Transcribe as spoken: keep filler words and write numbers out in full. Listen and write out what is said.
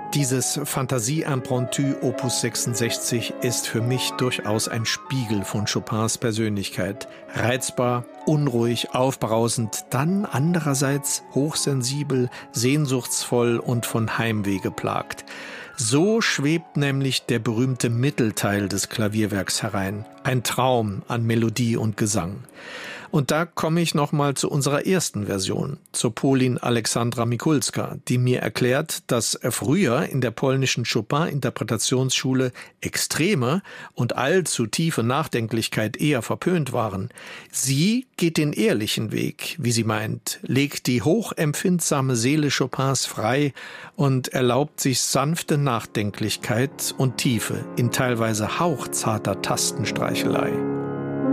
Dieses Fantasie-Impromptu Opus sechsundsechzig ist für mich durchaus ein Spiegel von Chopins Persönlichkeit. Reizbar, unruhig, aufbrausend, dann andererseits hochsensibel, sehnsuchtsvoll und von Heimweh geplagt. So schwebt nämlich der berühmte Mittelteil des Klavierwerks herein. Ein Traum an Melodie und Gesang. Und da komme ich nochmal zu unserer ersten Version, zur Polin Alexandra Mikulska, die mir erklärt, dass früher in der polnischen Chopin-Interpretationsschule Extreme und allzu tiefe Nachdenklichkeit eher verpönt waren. Sie geht den ehrlichen Weg, wie sie meint, legt die hochempfindsame Seele Chopins frei und erlaubt sich sanfte Nachdenklichkeit und Tiefe in teilweise hauchzarter Tastenstreichelei.